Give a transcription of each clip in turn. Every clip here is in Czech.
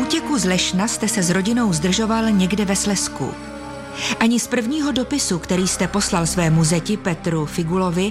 útěku z Lešna jste se s rodinou zdržoval někde ve Slezsku. Ani z prvního dopisu, který jste poslal svému zeti Petru Figulovi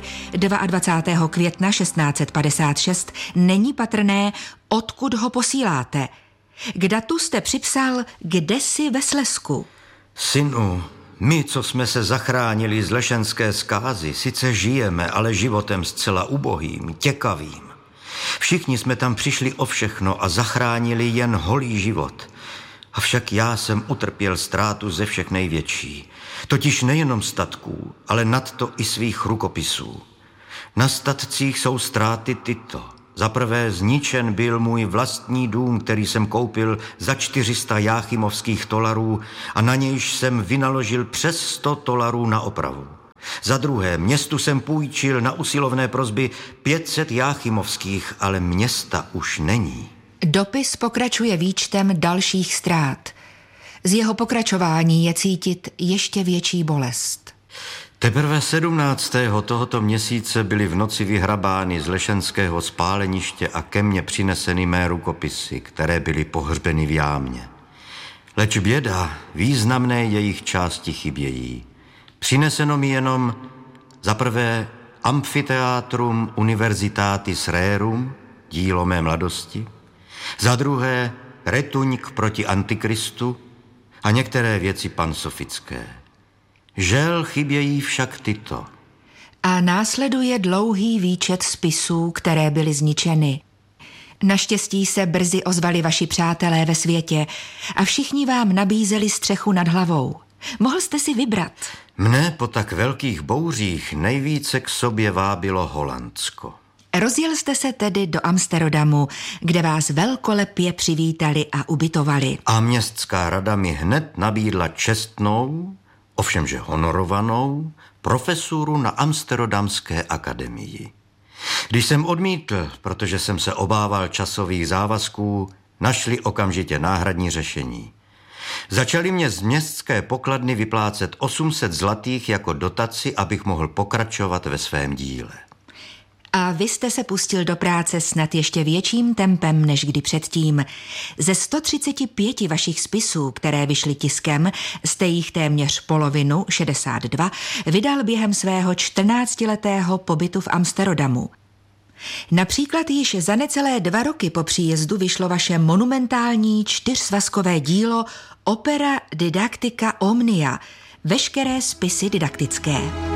22. května 1656, není patrné, odkud ho posíláte. K datu jste připsal kdesi ve Slezsku. Synu, my, co jsme se zachránili z lešenské zkázy, sice žijeme, ale životem zcela ubohým, těkavým. Všichni jsme tam přišli o všechno a zachránili jen holý život. Avšak já jsem utrpěl ztrátu ze všech největší. Totiž nejenom statků, ale nadto i svých rukopisů. Na statcích jsou ztráty tyto. Za prvé zničen byl můj vlastní dům, který jsem koupil za 400 jáchymovských tolarů a na nějž jsem vynaložil přes 100 tolarů na opravu. Za druhé, městu jsem půjčil na usilovné prosby 500 jáchymovských, ale města už není. Dopis pokračuje výčtem dalších ztrát. Z jeho pokračování je cítit ještě větší bolest. Teprve 17. tohoto měsíce byly v noci vyhrabány z lešenského spáleniště a ke mně přineseny mé rukopisy, které byly pohřbeny v jámě. Leč běda, významné jejich části chybějí. Přineseno mi jenom za prvé Amphitheatrum Universitatis Rerum, dílo mé mladosti, za druhé Retuňk proti Antikristu a některé věci pansofické. Žel chybějí však tyto. A následuje dlouhý výčet spisů, které byly zničeny. Naštěstí se brzy ozvali vaši přátelé ve světě a všichni vám nabízeli střechu nad hlavou. Mohl jste si vybrat. Mne po tak velkých bouřích nejvíce k sobě vábilo Holandsko. Rozjel jste se tedy do Amsterodamu, kde vás velkolepě přivítali a ubytovali. A městská rada mi hned nabídla čestnou, ovšemže honorovanou, profesuru na Amsterdamské akademii. Když jsem odmítl, protože jsem se obával časových závazků, našli okamžitě náhradní řešení. Začali mě z městské pokladny vyplácet 800 zlatých jako dotaci, abych mohl pokračovat ve svém díle. A vy jste se pustil do práce snad ještě větším tempem než kdy předtím. Ze 135 vašich spisů, které vyšly tiskem, jste jich téměř polovinu, 62, vydal během svého 14letého pobytu v Amsterodamu. Například již za necelé 2 roky po příjezdu vyšlo vaše monumentální 4svazkové dílo Opera Didactica Omnia, veškeré spisy didaktické.